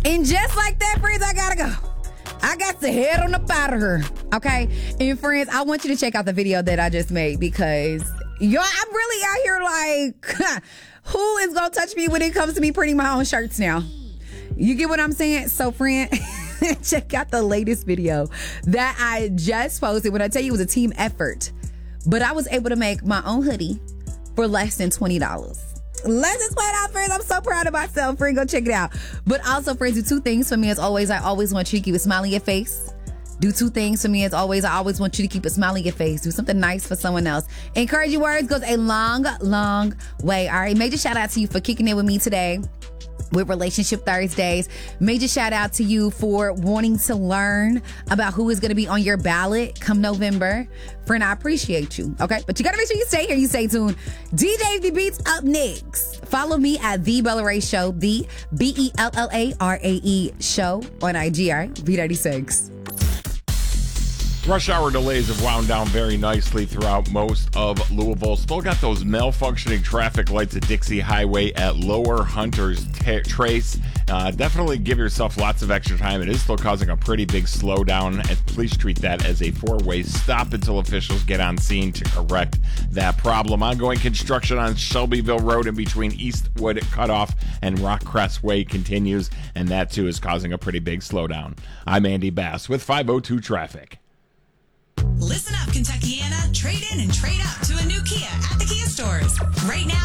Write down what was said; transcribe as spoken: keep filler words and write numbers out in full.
And just like that, friends, I gotta go. I got to head on up out of her. Okay? And friends, I want you to check out the video that I just made because yo, I'm really out here like, who is gonna touch me when it comes to me printing my own shirts now? You get what I'm saying? So, friend, check out the latest video that I just posted. When I tell you it was a team effort, but I was able to make my own hoodie for less than twenty dollars. Let's just play it out, friends. I'm so proud of myself, friend. Go check it out. But also, friends, do two things for me as always. I always want you to keep a smile on your face. Do two things for me as always. I always want you to keep a smile on your face. Do something nice for someone else. Encouraging words goes a long, long way. All right. Major shout out to you for kicking it with me today with Relationship Thursdays. Major shout out to you for wanting to learn about who is going to be on your ballot come November. Friend, I appreciate you. Okay. But you got to make sure you stay here. You stay tuned. D J The Beats up next. Follow me at The Bella Ray Show, the B E L L A R A E Show on I G, all right? B ninety-six. Rush hour delays have wound down very nicely throughout most of Louisville. Still got those malfunctioning traffic lights at Dixie Highway at Lower Hunter's t- Trace. Uh, definitely give yourself lots of extra time. It is still causing a pretty big slowdown, and please treat that as a four-way stop until officials get on scene to correct that problem. Ongoing construction on Shelbyville Road in between Eastwood Cutoff and Rockcrest Way continues, and that too is causing a pretty big slowdown. I'm Andy Bass with five oh two Traffic. Listen up, Kentuckiana. Trade in and trade up to a new Kia at the Kia stores. Right now,